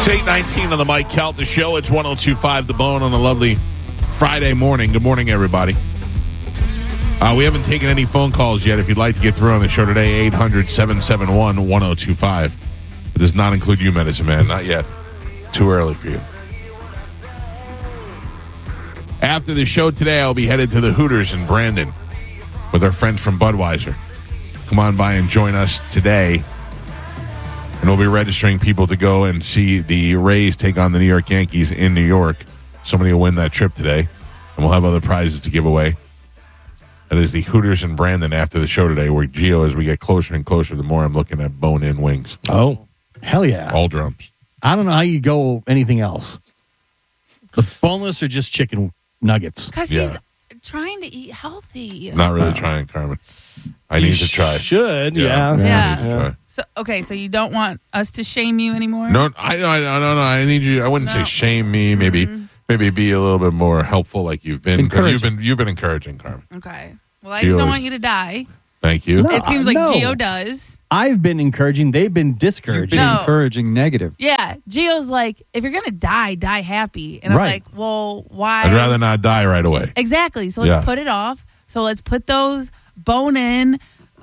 It's 8:19 on the Mike Calta Show. It's 102.5 The Bone on a lovely Friday morning. Good morning, everybody. We haven't taken any phone calls yet. If you'd like to get through on the show today, 800-771-1025. It does not include you, Medicine Man. Not yet. Too early for you. After the show today, I'll be headed to the Hooters in Brandon with our friends from Budweiser. Come on by and join us today. And we'll be registering people to go and see the Rays take on the New York Yankees in New York. Somebody will win that trip today. And we'll have other prizes to give away. That is the Hooters in Brandon after the show today, where Gio, as we get closer and closer, the more I'm looking at bone-in wings. Oh, hell yeah. All drums. I don't know how you go anything else. The boneless or just chicken nuggets? Because he's trying to eat healthy. Not really trying, Carmen. I need to try. Should, Yeah. I need to try. So you don't want us to shame you anymore? No, I don't know. I need you. I wouldn't say shame me. Maybe be a little bit more helpful, like you've been. You've been encouraging, Carmen. Okay. Well, I just don't want you to die. Thank you. No, It seems like Gio does. I've been encouraging. They've been You've discouraging. been encouraging negative. Yeah. Gio's like, if you're going to die happy. And I'm Right. like, well, why? I'd rather not die right away. Exactly. So let's put it off. So let's put those bone-in,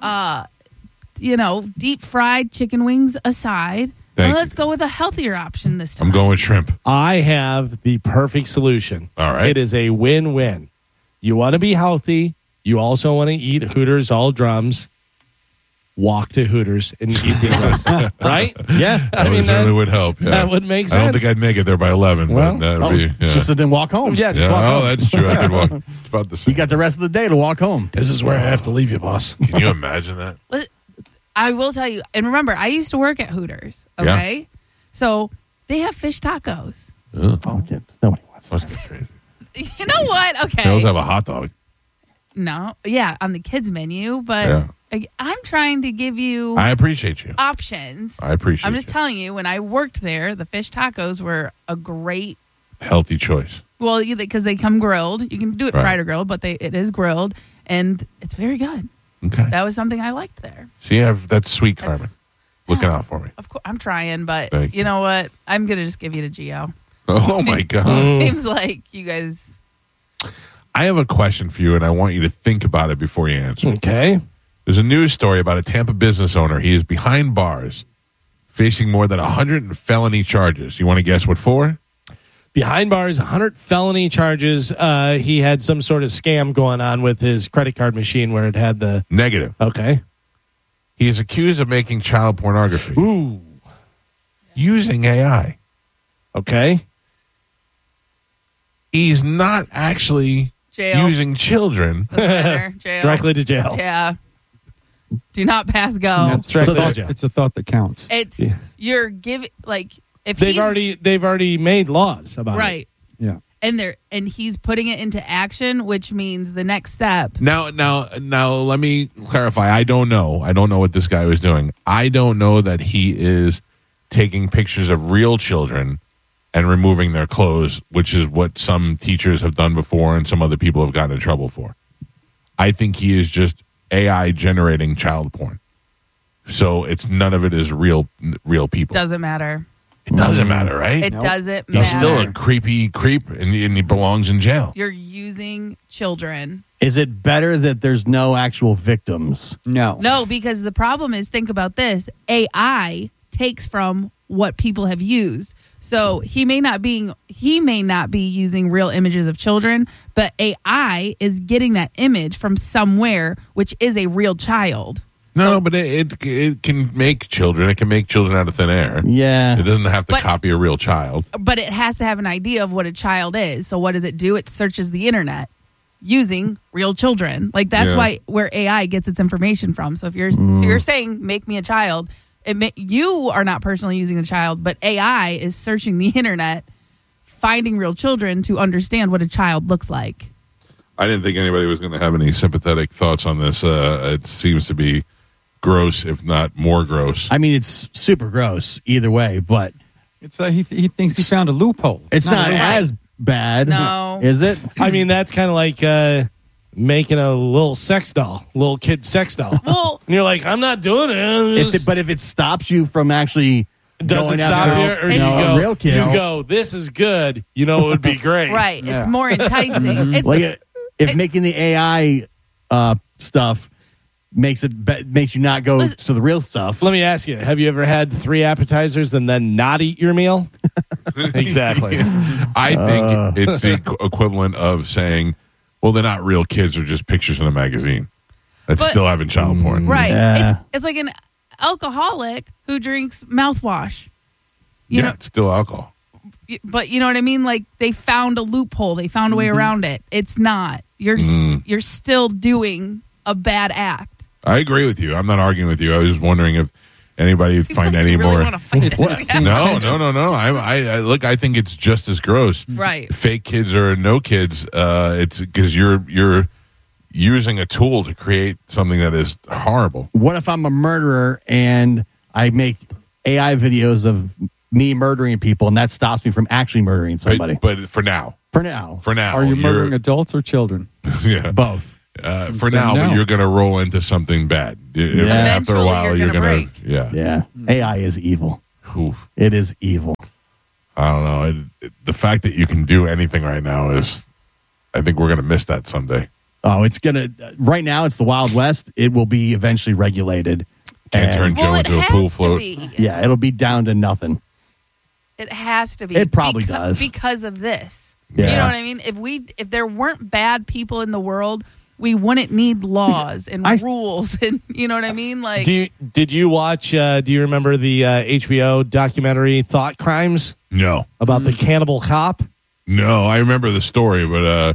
deep fried chicken wings aside. And let's go with a healthier option this time. I'm going with shrimp. I have the perfect solution. All right. It is a win-win. You want to be healthy. You also want to eat Hooters all drums. Walk to Hooters and eat the rest. Right? Yeah. That really would help. Yeah. That would make sense. I don't think I'd make it there by 11, Well, but that would be. Yeah. just then walk home. Yeah, just Yeah, walk home. that's true. I could walk. It's about the same. You got the rest of the day to walk home. This is where I have to leave you, boss. Can you imagine that? I will tell you. And remember, I used to work at Hooters. Okay? Yeah. So they have fish tacos. Nobody wants Must that. be crazy. You know what? Okay. They also have a hot dog. No. Yeah, on the kids' menu. But I'm trying to give you I appreciate you. options. I appreciate I'm just you. telling you, when I worked there, the fish tacos were a great, Healthy choice. well, because they come grilled. You can do it Right. fried or grilled, but it is grilled, and it's very good. Okay. That was something I liked there. See, that's sweet, Carmen. That's- Looking yeah. out for me. Of course, I'm trying, but Thank you know what? I'm going to just give you to Gio. Oh, my God. Seems like you guys... I have a question for you, and I want you to think about it before you answer. Okay. There's a news story about a Tampa business owner. He is behind bars, facing more than 100 felony charges. You want to guess what for? Behind bars, 100 felony charges. He had some sort of scam going on with his credit card machine where it had the... Negative. Okay. He is accused of making child pornography Ooh. using AI. Okay. He's not actually Jail. using children. Doesn't matter. Jail. Directly to jail. Yeah. Do not pass go. That's Directly the to thought, jail. it's a thought that counts. It's you're giving if They've he's already made laws about it. right. Yeah. And he's putting it into action, which means the next step. Now, let me clarify. I don't know. I don't know what this guy was doing. I don't know that he is taking pictures of real children and removing their clothes, which is what some teachers have done before and some other people have gotten in trouble for. I think he is just AI generating child porn. So none of it is real people. Doesn't matter. It doesn't matter, right? It doesn't matter. He's still a creepy creep, and he belongs in jail. You're using children. Is it better that there's no actual victims? No, because the problem is, think about this. AI takes from what people have used. So he may not be using real images of children, but AI is getting that image from somewhere, which is a real child. No, but it can make children. It can make children out of thin air. Yeah. It doesn't have to But- copy a real child. But it has to have an idea of what a child is. So what does it do? It searches the internet using real children. Like that's Yeah. where AI gets its information from. So if you're saying make me a child, you are not personally using a child, but AI is searching the internet, finding real children to understand what a child looks like. I didn't think anybody was going to have any sympathetic thoughts on this. It seems to be gross, if not more gross. I mean, it's super gross either way, but It's he thinks he found a loophole. it's not a loophole. as bad. No. Is it? I mean, that's kind of like making a little little kid sex doll. Well, And you're like, I'm not doing it. Mm. But if it stops you from actually Does it going stop after here, or It's- you No, go? real kid. You go. This is good. You know, it would be great. Right. Yeah. It's more enticing. It's Like if making the AI stuff makes you not go Listen- to the real stuff. Let me ask you: have you ever had 3 appetizers and then not eat your meal? Exactly. I think it's the equivalent of saying, well, they're not real kids, they're just pictures in a magazine. That's But- still having child porn. right. Yeah. It's like an alcoholic who drinks mouthwash. You Yeah, know, it's still alcohol. but you know what I mean? Like they found a loophole. They found a way around it. It's not. You're still doing a bad act. I agree with you. I'm not arguing with you. I was wondering if anybody would Seems find like any you really more. want to fight this. No. I look. I think it's just as gross. Right. Fake kids or no kids. It's because you're using a tool to create something that is horrible. What if I'm a murderer and I make AI videos of me murdering people, and that stops me from actually murdering somebody? But for now, For now, Are you murdering adults or children? yeah. both. For now, No. but you're going to roll into something bad. After a Eventually, while, you're you're gonna going to. break. Yeah. Yeah, AI is evil. Oof. It is evil. I don't know. The fact that you can do anything right now is, I think we're going to miss that someday. Oh, it's gonna. Right now, it's the Wild West. It will be eventually regulated. Can't And- turn Joe Well, it into a pool has to float. be. Yeah, it'll be down to nothing. It has to be. It probably does. because of this. Yeah. You know what I mean? If there weren't bad people in the world, we wouldn't need laws and rules, and you know what I mean. Like, Did you watch? Do you remember the HBO documentary "Thought Crimes" No. about the cannibal cop? No, I remember the story, but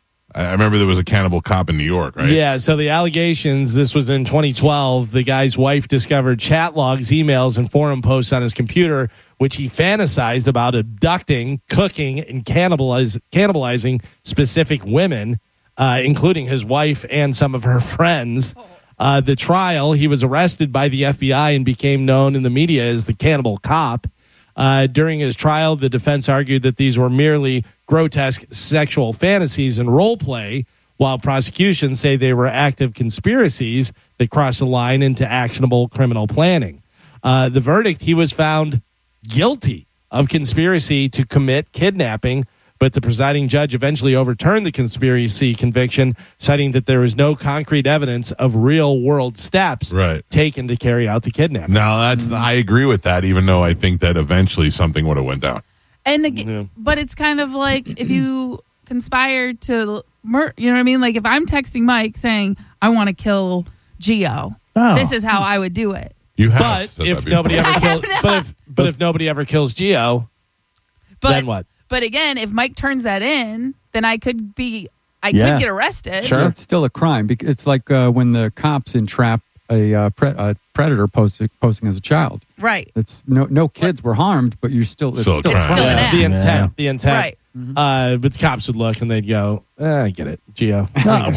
I remember there was a cannibal cop in New York, right? Yeah, so the allegations, this was in 2012, the guy's wife discovered chat logs, emails, and forum posts on his computer, which he fantasized about abducting, cooking, and cannibalizing specific women, including his wife and some of her friends. The trial, he was arrested by the FBI and became known in the media as the cannibal cop. During his trial, the defense argued that these were merely grotesque sexual fantasies and role play, while prosecution say they were active conspiracies that crossed the line into actionable criminal planning. The verdict, he was found guilty of conspiracy to commit kidnapping, but the presiding judge eventually overturned the conspiracy conviction, citing that there was no concrete evidence of real-world steps Right. taken to carry out the kidnapping. Now I agree with that, even though I think that eventually something would have went down. and Yeah. but it's kind of like if you conspire to you know what I mean? Like if I'm texting Mike saying I want to kill Gio, Oh. this is how I would do it. You have But said if that nobody before. ever I have kills, not. but if nobody ever kills Gio, But then what? But again, if Mike turns that in, then I could Yeah. get arrested. Sure. Yeah, it's still a crime. It's like when the cops entrap a predator posing as a child. Right. It's no kids were harmed, but you're still Still a crime. It's still an act. The intent, the intent. Right. But the cops would look and they'd go, "I get it, Gio."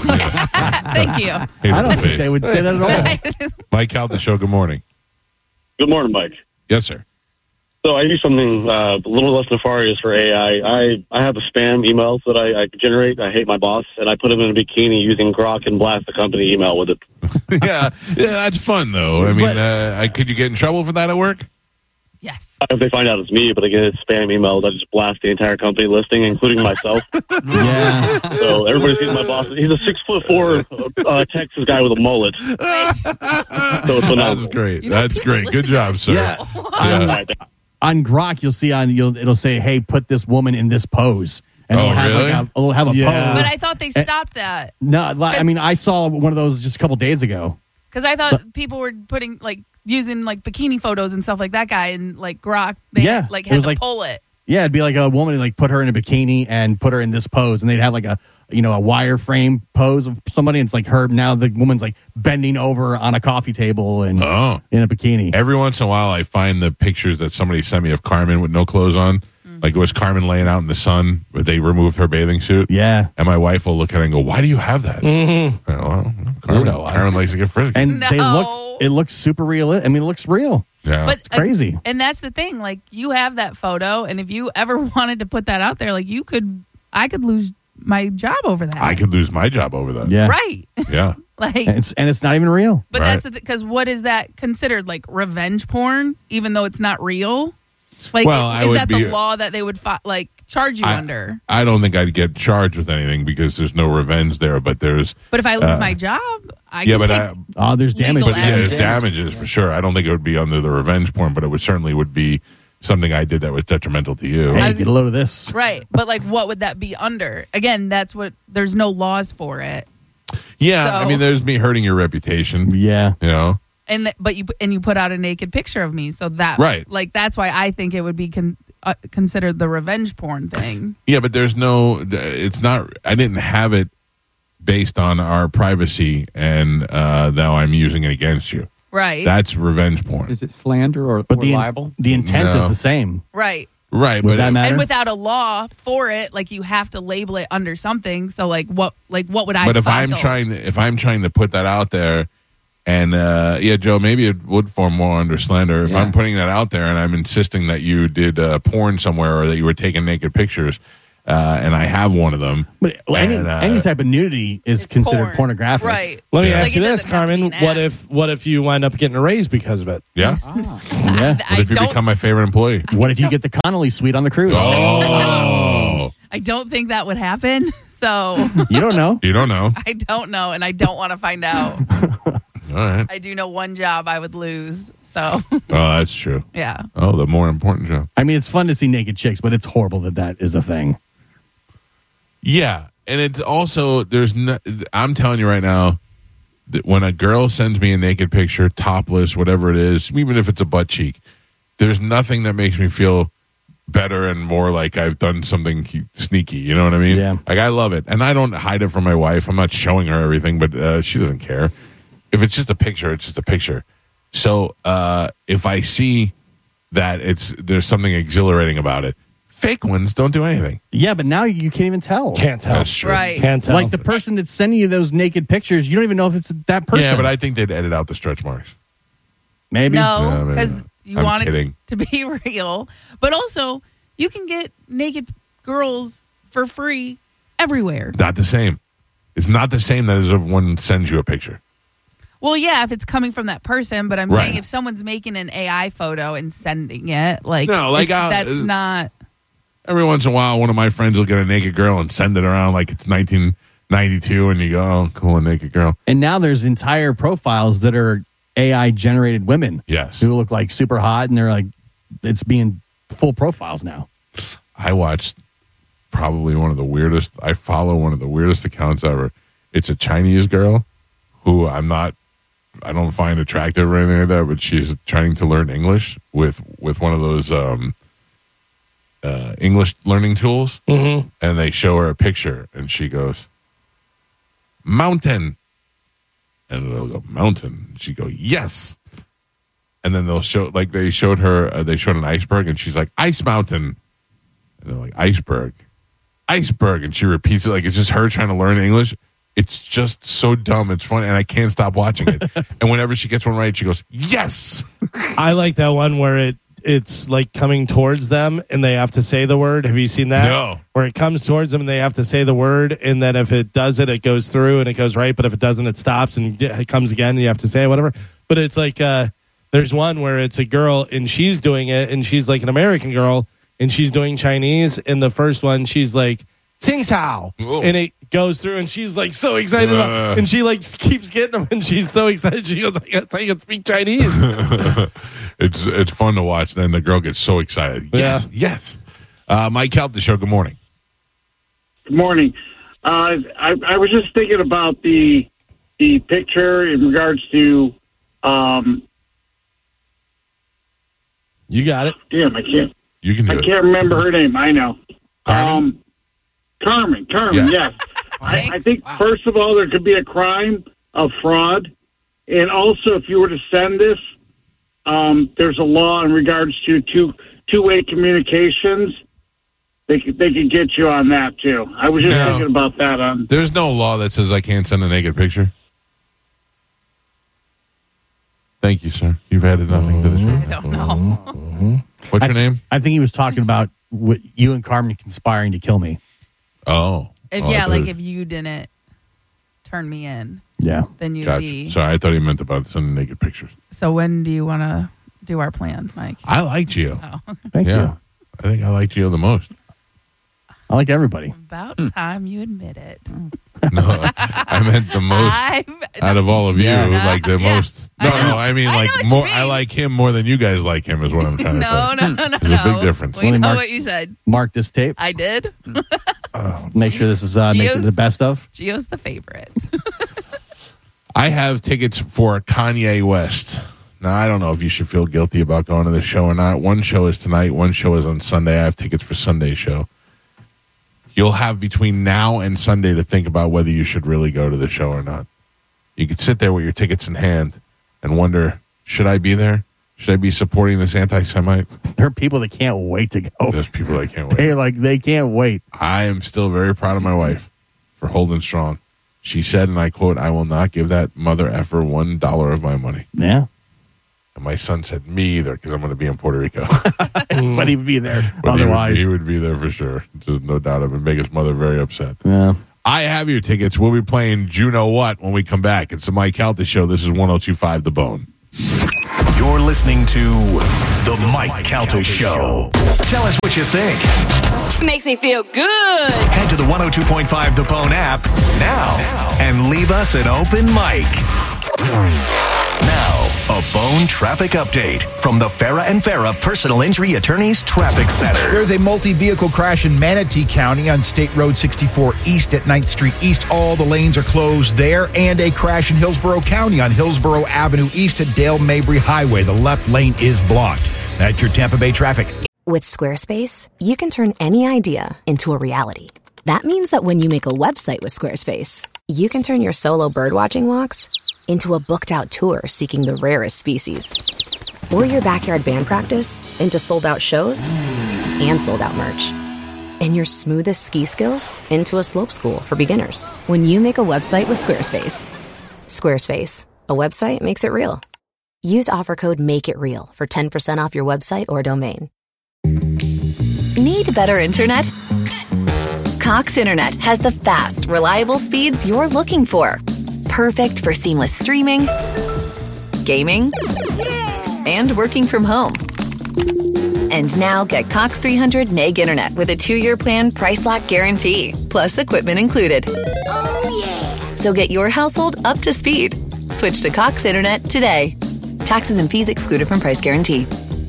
Thank you. Hate I on don't the think face. they would say that at all. Mike Cal, the show. Good morning. Good morning, Mike. Yes, sir. So I use something a little less nefarious for AI. I have a spam emails that I generate. I hate my boss, and I put him in a bikini using Grok and blast the company email with it. yeah, that's fun though. I mean, could you get in trouble for that at work? Yes. If they find out it's me, but again, it's spam emails. I just blast the entire company listing, including myself. Yeah. So everybody sees my boss. He's a 6'4" Texas guy with a mullet. So it's That's phenomenal. great. You know, That's people great. listen Good job, to sir. Yeah. Yeah. On Grok, you'll see it'll say, "Hey, put this woman in this pose," and Oh, it'll have really? it'll have a Yeah. pose. But I thought they stopped that No, I mean, I saw one of those just a couple days ago. because I thought people were putting using bikini photos and stuff like that guy and Grok. They Yeah. had It was to like- pull it. Yeah, it'd be like a woman put her in a bikini and put her in this pose, and they'd have a wireframe pose of somebody. And it's like her now. The woman's bending over on a coffee table and Oh. in a bikini. Every once in a while, I find the pictures that somebody sent me of Carmen with no clothes on. Like it was Carmen laying out in the sun, but they removed her bathing suit. Yeah, And my wife will look at it and go, "Why do you have that?" Mm-hmm. Well, Carmen likes to get frisky. and No. it looks super real. I mean, it looks real. Yeah. But crazy. and that's the thing. You have that photo, and if you ever wanted to put that out there, I could lose my job over that. I could lose my job over that. Yeah, Right. Yeah. Like, and it's not even real. but Right. that's because what is that considered? Like revenge porn, even though it's not real. Like, Well, I is would that be- the law that they would charge you under? I don't think I'd get charged with anything because there's no revenge there, but there's But if I lose my job, I yeah, can but take Oh, there's damage. Legal but yeah, damages. there's damages for sure. I don't think it would be under the revenge porn, but it would certainly would be something I did that was detrimental to you. Hey, I was- get a load of this. right. But like, what would that be under? Again, that's what. There's no laws for it, Yeah, So- I mean, there's me hurting your reputation. Yeah. You know, but you put out a naked picture of me, so that Right. Like that's why I think it would be considered the revenge porn thing. yeah, but there's no. It's not. I didn't have it based on our privacy, and now I'm using it against you. Right. That's revenge porn, Is it slander or But the libel? the intent No. is the same. right. right? Would But that matter? And without a law for it, like you have to label it under something. So like what would I? but if I'm file? trying to put that out there, and yeah, Joe, maybe it would fall more under slander. If Yeah. I'm putting that out there and I'm insisting that you did porn somewhere or that you were taking naked pictures, and I have one of them, But any And, type of nudity is It's considered porn. pornographic. Right. Let me Yeah. ask Like, you it this, doesn't have to be Carmen. an What if you wind up getting a raise because of it? yeah. Yeah. What if you don't- become my favorite employee? What if you get the Connolly suite on the cruise? Oh, I don't think that would happen. So You don't know. you don't know. I don't know, and I don't want to find out. All right. I do know one job I would lose. So Oh, that's true. yeah. Oh, the more important job. I mean, it's fun to see naked chicks, but it's horrible that is a thing. Yeah, and it's also there's no, I'm telling you right now that when a girl sends me a naked picture, topless, whatever it is, even if it's a butt cheek, there's nothing that makes me feel better and more like I've done something sneaky. You know what I mean? Yeah. Like I love it, and I don't hide it from my wife. I'm not showing her everything, but she doesn't care. If it's just a picture, it's just a picture. So if I see that there's something exhilarating about it, fake ones don't do anything. Yeah, but now you can't even tell. Can't tell. That's true. Right. Can't tell. Like the person that's sending you those naked pictures, you don't even know if it's that person. Yeah, but I think they'd edit out the stretch marks. maybe. No, Yeah, maybe because not. you I'm want kidding. it to be real. But also, you can get naked girls for free everywhere. Not the same. It's not the same that as if one sends you a picture. Well, yeah, if it's coming from that person, but I'm Right. saying if someone's making an AI photo and sending it, like, No, like, that's not. Every once in a while, one of my friends will get a naked girl and send it around like it's 1992, and you go, "Oh, cool, a naked girl." And now there's entire profiles that are AI generated women Yes, who look like super hot, and they're like, it's being full profiles now. I watched probably one of the weirdest. I follow one of the weirdest accounts ever. It's a Chinese girl who I don't find attractive or anything like that, but she's trying to learn English with one of those English learning tools. Mm-hmm. And they show her a picture, and she goes, "Mountain," and they'll go, "Mountain." She go, "Yes," and then they'll show like they showed her. They showed an iceberg, and she's like, "Ice Mountain," and they're like, "Iceberg, iceberg," and she repeats it like it's just her trying to learn English. It's just so dumb. It's funny, and I can't stop watching it. And whenever she gets one right, she goes, "Yes." I like that one where it's like coming towards them and they have to say the word. Have you seen that? No. Where it comes towards them and they have to say the word, and then if it does it, it goes through and it goes right. But if it doesn't, it stops and it comes again and you have to say whatever. But it's like there's one where it's a girl and she's doing it, and she's like an American girl and she's doing Chinese. And the first one, she's like, "Sing Sao," Whoa. and it goes through and she's like so excited about, and she like keeps getting them and she's so excited. She goes, "I guess I can speak Chinese." It's fun to watch. Then the girl gets so excited. Yes, yes. Mike Kelp, the show. Good morning. Good morning. I was just thinking about the picture in regards to You got it. damn, I can't You can do it. can't remember her name. I know. Carmen? Carmen, Yeah. yes. I think first of all there could be a crime of fraud, and also if you were to send this, there's a law in regards to two-way communications. They could get you on that too. I was just No. thinking about that. There's no law that says I can't send a naked picture. Thank you, sir. You've added nothing to the I show. don't know. What's your name? I think he was talking about you and Carmen conspiring to kill me. Oh. If Oh, yeah, I like thought- if you didn't turn me in. Yeah. then you'd Gotcha. be. Sorry, I thought he meant about sending naked pictures. So when do you want to do our plan, Mike? I like Gio. Oh, Thank Yeah. you. I think I like Gio the most. I like everybody. about time you admit it. No, I meant the most out of all of you. Yeah. Like the Yeah. most. No, I mean I like know what you more. mean. I like him more than you guys like him. Is what I'm trying to No, say. no. There's a big difference. We Only know Mark- what you said. Mark this tape. I did. Make sure this is makes it Gio's- the best of. Gio's the favorite. I have tickets for Kanye West. Now, I don't know if you should feel guilty about going to the show or not. One show is tonight. One show is on Sunday. I have tickets for Sunday's show. You'll have between now and Sunday to think about whether you should really go to the show or not. You could sit there with your tickets in hand and wonder, should I be there? Should I be supporting this anti-Semite? There are people that can't wait to go. There's people that can't wait. They can't wait. I am still very proud of my wife for holding strong. She said, and I quote, "I will not give that mother effer $1 of my money." Yeah. And my son said, "Me either," because I'm going to be in Puerto Rico. But he'd be there. But Otherwise. he would be there for sure. There's no doubt. It would make his mother very upset. Yeah. I have your tickets. We'll be playing Juno What when we come back. It's the Mike Calta Show. This is 102.5 The Bone. You're listening to The Mike Calta Show. Tell us what you think. Makes me feel good. Head to the 102.5 The Bone app now and leave us an open mic. Now, a Bone traffic update from the Farah and Farah Personal Injury Attorneys Traffic Center. There's a multi-vehicle crash in Manatee County on State Road 64 East at 9th Street East. All the lanes are closed there. And a crash in Hillsborough County on Hillsborough Avenue East at Dale Mabry Highway. The left lane is blocked. That's your Tampa Bay traffic. With Squarespace, you can turn any idea into a reality. That means that when you make a website with Squarespace, you can turn your solo birdwatching walks into a booked-out tour seeking the rarest species. Or your backyard band practice into sold-out shows and sold-out merch. And your smoothest ski skills into a slope school for beginners. When you make a website with Squarespace. Squarespace, a website makes it real. Use offer code MAKEITREAL for 10% off your website or domain. Need better internet? Cox Internet has the fast, reliable speeds you're looking for. Perfect for seamless streaming, gaming, and working from home. And now get Cox 300 meg internet with a 2-year plan price lock guarantee, plus equipment included. Oh, yeah. So get your household up to speed. Switch to Cox Internet today. Taxes and fees excluded from price guarantee.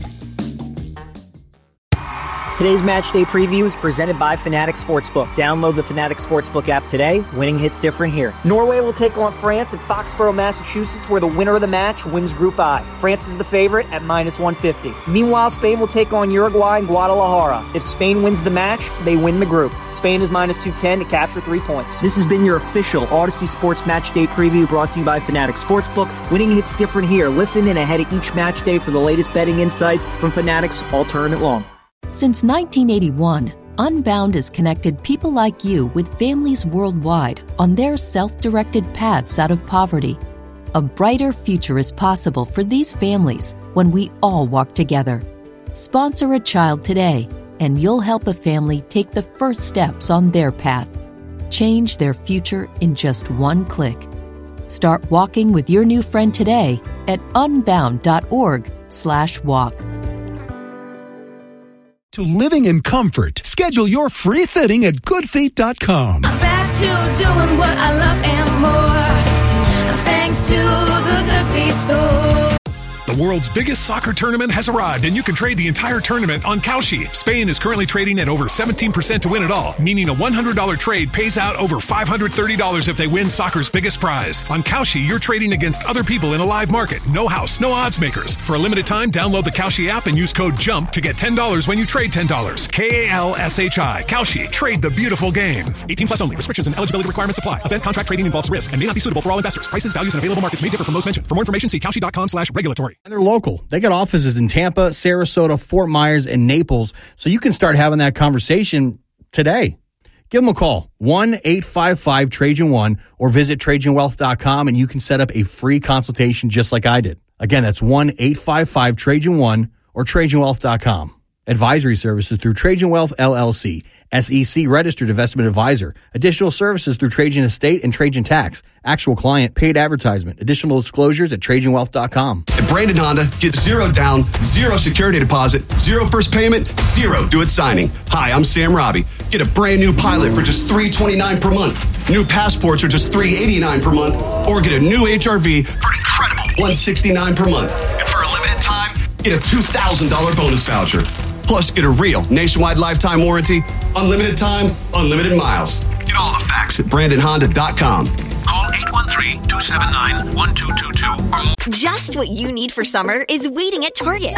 Today's match day preview is presented by Fanatic Sportsbook. Download the Fanatic Sportsbook app today. Winning hits different here. Norway will take on France at Foxborough, Massachusetts, where the winner of the match wins Group I. France is the favorite at -150. Meanwhile, Spain will take on Uruguay in Guadalajara. If Spain wins the match, they win the group. Spain is -210 to capture 3 points. This has been your official Odyssey Sports Match Day preview brought to you by Fanatic Sportsbook. Winning hits different here. Listen in ahead of each match day for the latest betting insights from Fanatic's All Tournament Long. Since 1981, Unbound has connected people like you with families worldwide on their self-directed paths out of poverty. A brighter future is possible for these families when we all walk together. Sponsor a child today, and you'll help a family take the first steps on their path. Change their future in just one click. Start walking with your new friend today at unbound.org/walk. To living in comfort. Schedule your free fitting at goodfeet.com. I'm back to doing what I love and more. Thanks to the Good Feet store. The world's biggest soccer tournament has arrived, and you can trade the entire tournament on Kalshi. Spain is currently trading at over 17% to win it all, meaning a $100 trade pays out over $530 if they win soccer's biggest prize. On Kalshi, you're trading against other people in a live market. No house, no odds makers. For a limited time, download the Kalshi app and use code JUMP to get $10 when you trade $10. Kalshi. Kalshi. Trade the beautiful game. 18 plus only. Restrictions and eligibility requirements apply. Event contract trading involves risk and may not be suitable for all investors. Prices, values, and available markets may differ from those mentioned. For more information, see kalshi.com/regulatory. And they're local. They got offices in Tampa, Sarasota, Fort Myers, and Naples. So you can start having that conversation today. Give them a call, 1-855-TRAJAN1, or visit TrajanWealth.com, and you can set up a free consultation just like I did. Again, that's 1-855-TRAJAN1 or TrajanWealth.com. Advisory services through Trajan Wealth LLC, SEC registered investment advisor. Additional services through Trajan Estate and Trajan Tax. Actual client paid advertisement. Additional disclosures at TrajanWealth.com. At Brandon Honda, get 0 down, 0 security deposit, 0 first payment, 0 do-it signing. Hi, I'm Sam Robbie. Get a brand new Pilot for just $329 per month. New Passports are just $389 per month. Or get a new HRV for an incredible $169 per month. And for a limited time, get a $2,000 bonus voucher. Plus, get a real nationwide lifetime warranty, unlimited time, unlimited miles. Get all the facts at BrandonHonda.com. Call 813-279-1222 or more. Just what you need for summer is waiting at Target.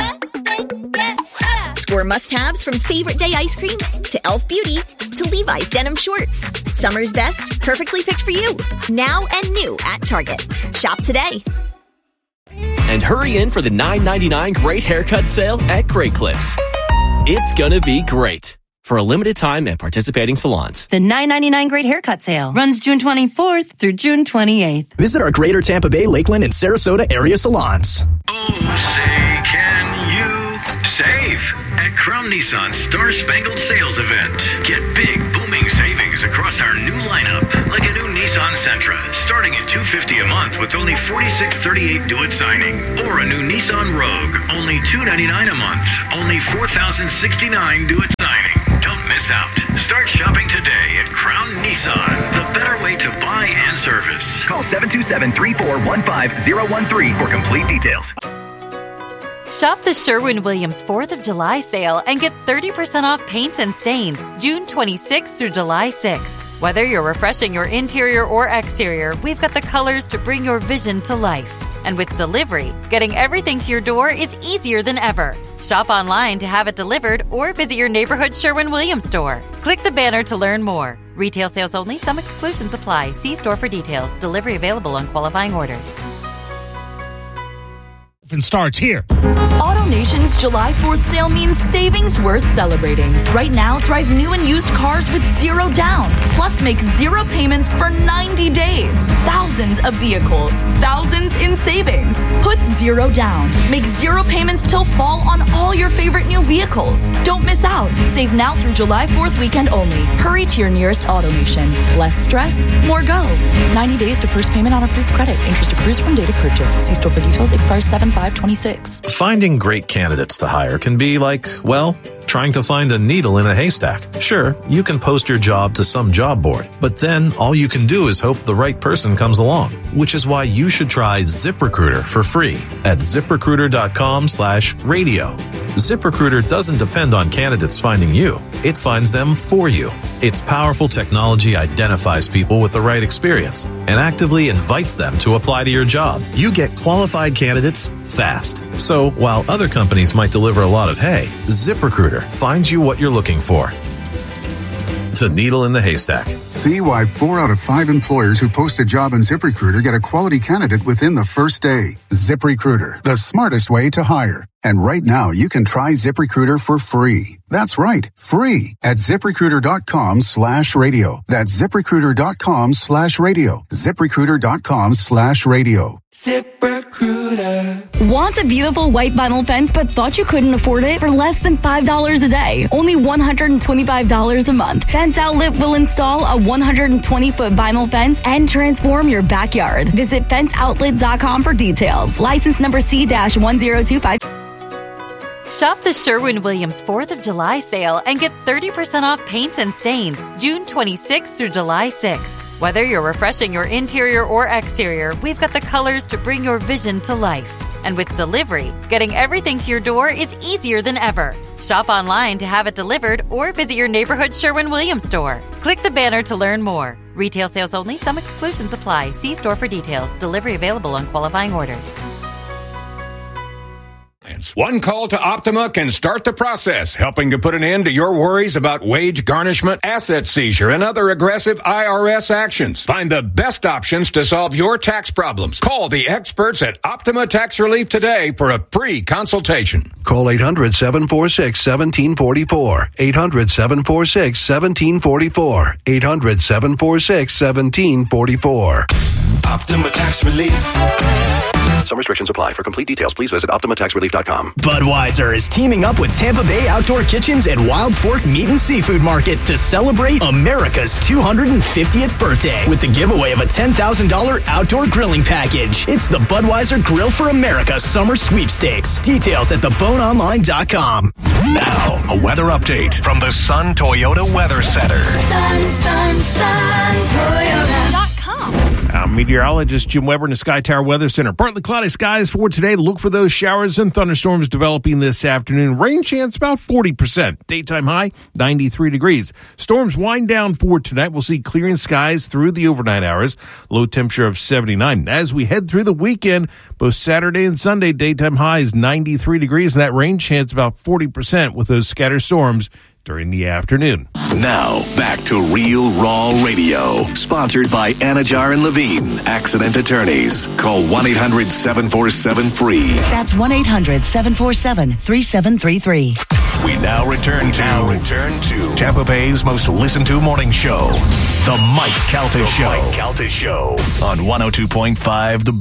Score must-haves from favorite day ice cream to Elf Beauty to Levi's denim shorts. Summer's best, perfectly picked for you. Now and new at Target. Shop today. And hurry in for the $9.99 Great Haircut Sale at Great Clips. It's gonna be great. For a limited time at participating salons. The $9.99 Great Haircut Sale runs June 24th through June 28th. Visit our Greater Tampa Bay, Lakeland, and Sarasota area salons. Oh, say, can you save at Crown Nissan's Star Spangled Sales Event? Get big, booming savings across our new lineup, like a new Nissan Sentra, starting at $250 a month with only $46.38 do-it signing, or a new Nissan Rogue, only $299 a month, only $4,069 do-it signing. Don't miss out. Start shopping today at Crown Nissan, the better way to buy and service. Call 727-3415-013 for complete details. Shop the Sherwin-Williams 4th of July sale and get 30% off paints and stains June 26th through July 6th. Whether you're refreshing your interior or exterior, we've got the colors to bring your vision to life. And with delivery, getting everything to your door is easier than ever. Shop online to have it delivered or visit your neighborhood Sherwin-Williams store. Click the banner to learn more. Retail sales only. Some exclusions apply. See store for details. Delivery available on qualifying orders. Starts here. AutoNation's July 4th sale means savings worth celebrating. Right now, drive new and used cars with 0 down. Plus, make 0 payments for 90 days. Thousands of vehicles. Thousands in savings. Put 0 down. Make 0 payments till fall on all your favorite new vehicles. Don't miss out. Save now through July 4th weekend only. Hurry to your nearest AutoNation. Less stress, more go. 90 days to first payment on approved credit. Interest accrues from date of purchase. See store for details. Expires 7/5/26. Finding great candidates to hire can be like, well, trying to find a needle in a haystack. Sure, you can post your job to some job board, but then all you can do is hope the right person comes along, which is why you should try ZipRecruiter for free at ZipRecruiter.com/radio. ZipRecruiter doesn't depend on candidates finding you. It finds them for you. Its powerful technology identifies people with the right experience and actively invites them to apply to your job. You get qualified candidates fast. So while other companies might deliver a lot of hay, ZipRecruiter finds you what you're looking for. The needle in the haystack. See why 4 out of 5 employers who post a job on ZipRecruiter get a quality candidate within the first day. ZipRecruiter, the smartest way to hire. And right now, you can try ZipRecruiter for free. That's right, free at ZipRecruiter.com/radio. That's ZipRecruiter.com/radio. ZipRecruiter.com/radio. ZipRecruiter. Want a beautiful white vinyl fence but thought you couldn't afford it for less than $5 a day? Only $125 a month. Fence Outlet will install a 120-foot vinyl fence and transform your backyard. Visit fenceoutlet.com for details. License number C-1025. Shop the Sherwin-Williams 4th of July sale and get 30% off paints and stains June 26th through July 6th. Whether you're refreshing your interior or exterior, we've got the colors to bring your vision to life. And with delivery, getting everything to your door is easier than ever. Shop online to have it delivered or visit your neighborhood Sherwin-Williams store. Click the banner to learn more. Retail sales only. Some exclusions apply. See store for details. Delivery available on qualifying orders. One call to Optima can start the process, helping to put an end to your worries about wage garnishment, asset seizure, and other aggressive IRS actions. Find the best options to solve your tax problems. Call the experts at Optima Tax Relief today for a free consultation. Call 800-746-1744. 800-746-1744. 800-746-1744. Optima Tax Relief. Some restrictions apply. For complete details, please visit OptimaTaxRelief.com. Budweiser is teaming up with Tampa Bay Outdoor Kitchens and Wild Fork Meat and Seafood Market to celebrate America's 250th birthday with the giveaway of a $10,000 outdoor grilling package. It's the Budweiser Grill for America Summer Sweepstakes. Details at theboneonline.com. Now, a weather update from the Sun Toyota Weather Center. Sun, Toyota.com. Meteorologist Jim Weber in the Sky Tower Weather Center. Partly cloudy skies for today. Look for those showers and thunderstorms developing this afternoon. Rain chance about 40%. Daytime high, 93 degrees. Storms wind down for tonight. We'll see clearing skies through the overnight hours. Low temperature of 79. As we head through the weekend, both Saturday and Sunday, daytime high is 93 degrees, and that rain chance about 40% with those scattered storms during the afternoon. Now, back to Real Raw Radio. Sponsored by Anajar and Levine, accident attorneys. Call 1-800-747-FREE. That's 1-800-747-3733. We now return to Tampa Bay's most listened to morning show, The Mike Calta Show. On 102.5 The